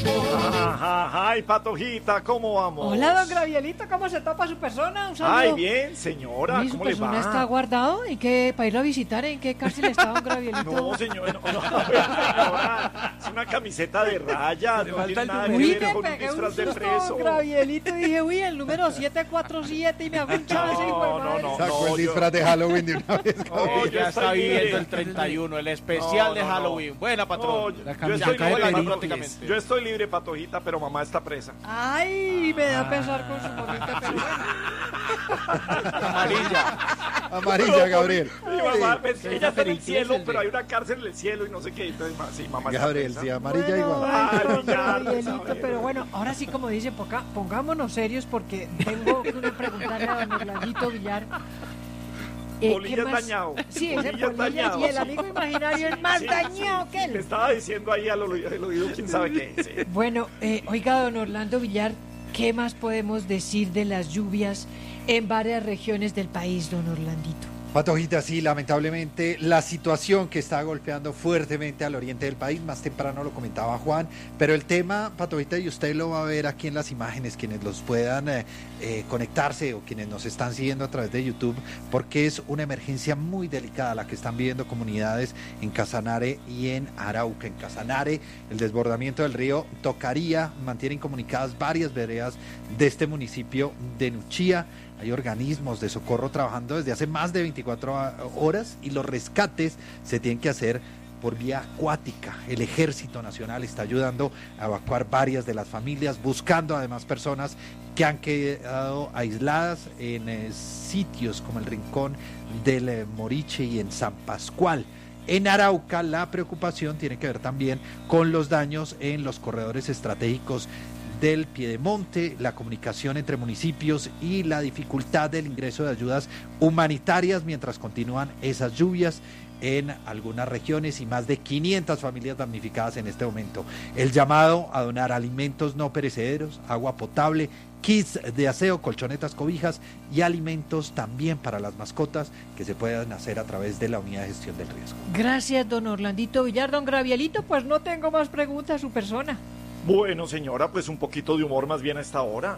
Ay, Patojita, ¿cómo vamos? Hola, don Gravielito, ¿cómo se topa su persona? Un saludo. Ay, bien, señora, Uy, ¿cómo ¿su le va? persona está guardado? ¿En qué, para irlo a visitar? ¿En qué cárcel está don Gravielito? No, señor, no, señora, es una camiseta de raya, no tiene nada que Uy, ver me con un pegué un disfraz de susto, preso. don Gravielito, y dije, uy, el número 747 y me hago un chance, hijo de madre. Sacó el disfraz de Halloween de una vez. No, Ya está estoy viviendo libre. el 31, el especial de No, no, no. Halloween. Buena, patrón. No, La yo camiseta estoy de libre, Pericles. prácticamente. yo estoy libre, Patojita, pero mamá está presa. Ay, me da pesar con su bonita persona. Amarilla. Amarilla, Gabriel. Mi mamá, pues, Sí, ella está en el Pericles, cielo, el de- pero hay una cárcel en el cielo y no sé qué. Entonces, sí, mamá está Gabriel, presa. sí, amarilla Bueno, igual. Ay, don ya, Gravielito, sabe. pero bueno, ahora sí, como dice, pongámonos serios porque tengo que preguntarle a don Orlandito Villar. Polilla ¿qué más? dañado. Sí, ese Polilla Polilla dañado, y el sí. amigo imaginario es más Sí, dañado que Le él. estaba diciendo ahí al oído quién sabe qué. Sí. Bueno, oiga, don Orlando Villar, ¿qué más podemos decir de las lluvias en varias regiones del país, don Orlandito? Patojita, sí, lamentablemente la situación que está golpeando fuertemente al oriente del país, más temprano lo comentaba Juan, pero el tema, Patojita, y usted lo va a ver aquí en las imágenes, quienes los puedan conectarse o quienes nos están siguiendo a través de YouTube, porque es una emergencia muy delicada la que están viviendo comunidades en Casanare y en Arauca. En Casanare, el desbordamiento del río Tocaría mantiene incomunicadas varias veredas de este municipio de Nuchía. Hay organismos de socorro trabajando desde hace más de 24 horas y los rescates se tienen que hacer por vía acuática. El Ejército Nacional está ayudando a evacuar varias de las familias, buscando además personas que han quedado aisladas en sitios como el Rincón del Moriche y en San Pascual. En Arauca la preocupación tiene que ver también con los daños en los corredores estratégicos del Piedemonte, la comunicación entre municipios y la dificultad del ingreso de ayudas humanitarias mientras continúan esas lluvias en algunas regiones y más de 500 familias damnificadas en este momento. El llamado a donar alimentos no perecederos, agua potable, kits de aseo, colchonetas, cobijas y alimentos también para las mascotas que se puedan hacer a través de la unidad de gestión del riesgo. Gracias, don Orlandito Villar. Don Gravielito, pues no tengo más preguntas a su persona. Bueno, señora, pues un poquito de humor más bien a esta hora.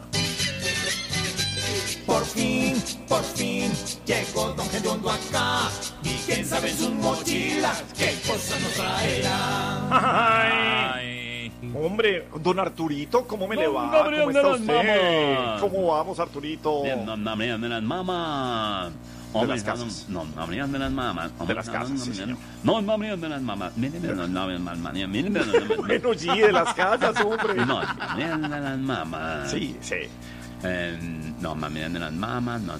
Por fin, llegó Don Gediondo acá. Y quién sabe en sus mochilas qué cosa nos traerá. Ay, hombre, don Arturito, ¿cómo me le va? Gabriel ¿Cómo de está las usted? Mamas. ¿Cómo vamos, Arturito? Bien, no habrían de las mamas. De las casas. No habrían de las mamas. De las casas, sí, señor. No habrían de las mamas. Miren, no habrían más manía. Miren, Bueno, sí, de las casas, hombre. no habrían de las mamas. Sí, sí. No habrían de las mamas. No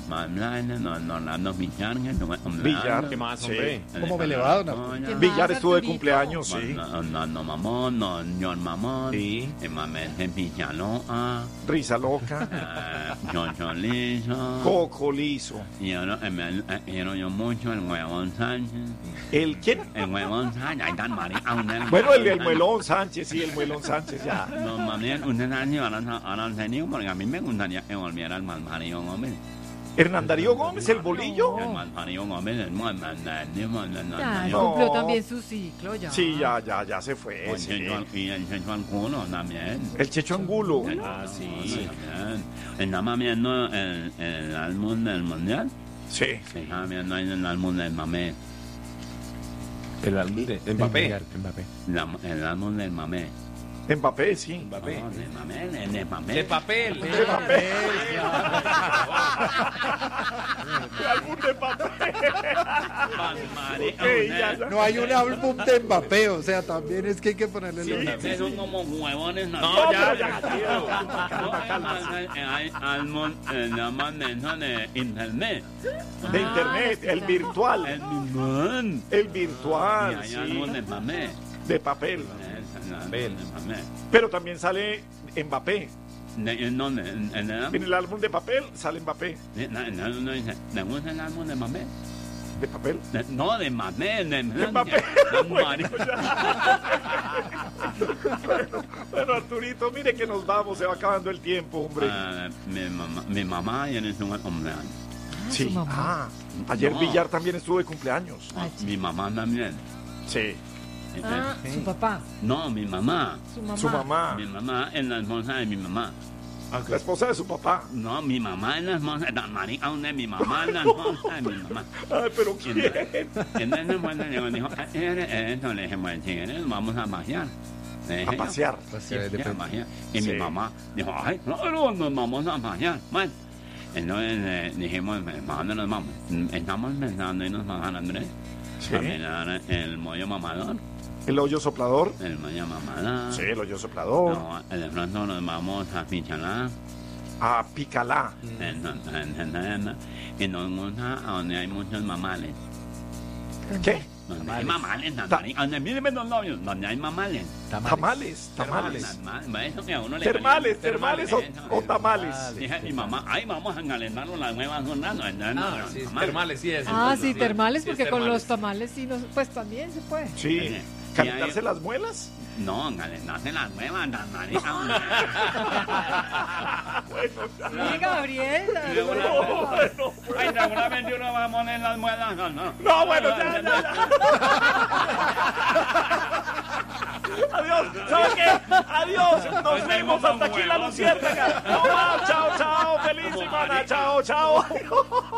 Villar, ¿Qué más, sí. hombre? ¿Cómo me le va, don Arturo? ¿Qué Villar más, estuvo de Arturito? cumpleaños, sí. No mamón, no mamón. Sí. Mamén Villanoa. Risa loca. Yo liso. Coco liso. Yo mucho el huevón Sánchez. ¿El quién? El huevón Sánchez. Ay, tan marica. Bueno, el muelón Sánchez, sí, el muelón Sánchez, ya. No, mami, usted sabe ahora tenido porque a mí me gustaría que volviera el Malmario Gómez. Hernán Darío Gómez, el bolillo. El Malmario Gómez, el Ya, No. cumplió también su ciclo, ya. Sí, ya se fue. Sí. Y el Checho Angulo también. El Checho Angulo. Ah, sí, también. ¿Está viendo el álbum del Mundial? Sí. Sí, está viendo el álbum del Mamé. El álbum de Mbappé. El álbum del Mamé. Mbappé, sí. Mbappé. No, del Mamé, de Mamé. De papel. De papel. Álbum de papel. Ok, ya. No hay un álbum de Mbappé, o sea, también es que hay que ponerle los Ustedes son como huevones. No, ya, tío. Calma. Hay álbum, llaman eso de internet. De internet, el virtual. El mismo. El Y virtual, hay álbum sí. de Mamé. De papel. De Mamé. Pero también sale Mbappé. ¿En dónde? ¿En En el álbum de papel sale Mbappé. No dice, ¿le gusta el álbum de Mamé? De papel. No, de Mamé, de Mbappé. Bueno, Bueno, Arturito, mire que nos vamos, se va acabando el tiempo, hombre. mi mamá ya es un cumpleaños. Sí. su mamá. Ayer No. Villar también estuvo de cumpleaños. Ah, sí. Mi mamá también. Sí. Su papá. No, mi mamá. Su mamá. Mi mamá es la esposa de mi mamá. La esposa de su papá. No, mi mamá es la esposa de marica, ¿dónde mi mamá es la esposa de mi mamá? Ay, pero ¿quién? Entonces, bueno, le dijo, eso, le dije, bueno, si quieres, vamos a pasear. A pasear. Sí, a pasear. Y Sí. mi mamá dijo, ay, no, nos vamos a pasear. Bueno, entonces dijimos, ¿para dónde nos vamos? Estamos pensando irnos a San Andrés. Sí. A mirar el mollo mamador. El hoyo soplador. El mollo mamador. Sí, el hoyo soplador. No, de pronto nos vamos a Pichalá. A Picalá. Y nos gusta a donde hay muchos mamales. ¿Qué? Donde hay mamales, donde miren los novios, donde hay mamales. Tamales. Eso que a uno le Termales o tamales. Dije mi mamá, ay, vamos a engalentarnos las nuevas jornadas. Termales, sí es. Sí, termales, Sí, porque es con termales. los tamales sí, pues también se puede. Sí. ¿Calentarse las muelas? No, engalentarse las nuevas, las maricas. Sí, Gabriel. Ay, seguramente uno va a poner las muelas, ¿no? No, bueno, ya. Adiós. ¿Sabes qué? Adiós. Nos vemos hasta aquí la luciérnaga. No más. Chao. Feliz semana. Chao.